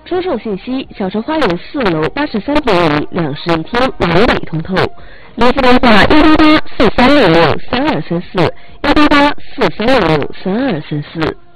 出售信息：小城花园4楼83平米2室1厅，完美通透。联系电话18843663234，18843663234。